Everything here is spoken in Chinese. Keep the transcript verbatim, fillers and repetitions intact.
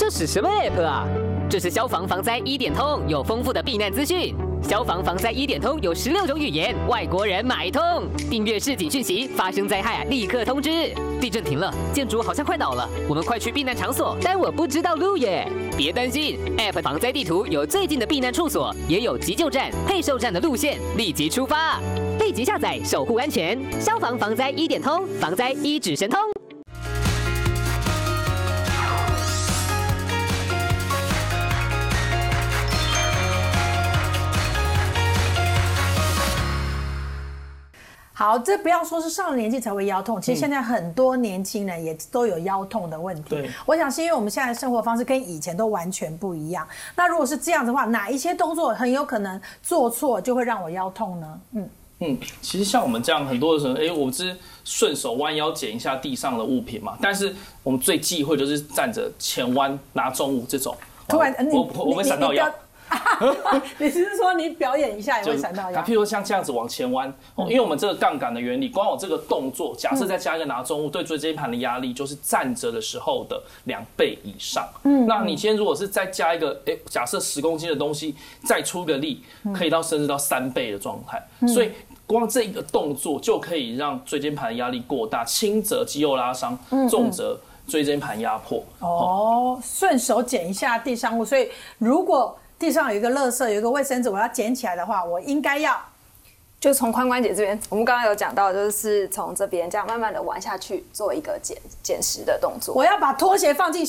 是什么 app 啊？这是消防防灾一点通，有丰富的避难资讯。消防防灾一点通有十六种语言，外国人买通。订阅市警讯息，发生灾害立刻通知。地震停了，建筑好像快倒了，我们快去避难场所。但我不知道路耶。别担心 ，App 防灾地图有最近的避难处所，也有急救站、配售站的路线，立即出发。立即下载，守护安全。消防防灾一点通，防灾一指神通。 好，这不要说是上了年纪才会腰痛，其实现在很多年轻人也都有腰痛的问题。 对， 我想是因为我们现在的生活方式跟以前都完全不一样。那如果是这样的话，哪一些动作很有可能做错就会让我腰痛呢？嗯嗯，其实像我们这样很多的时候，哎，我们只是顺手弯腰捡一下地上的物品嘛，但是我们最忌讳就是站着前弯拿重物这种， 突然我我会闪到腰。 你是说你表演一下也会闪到腰？ 譬如说像这样子往前弯，哦，因为我们这个杠杆的原理，光有这个动作，假设再加一个拿重物，对椎间盘的压力就是站着的时候的两倍以上。嗯，那你今天如果是再加一个，哎，假设十公斤的东西，再出个力，可以到甚至到三倍的状态。所以光这一个动作就可以让椎间盘的压力过大，轻则肌肉拉伤，重则椎间盘压迫。 哦，顺手捡一下地上物，所以如果地上有一个垃圾，有一个卫生纸，我要捡起来的话，我应该要就从髋关节这边，我们刚刚有讲到，就是从这边这样慢慢的弯下去，做一个捡捡拾的动作。 我要把拖鞋放进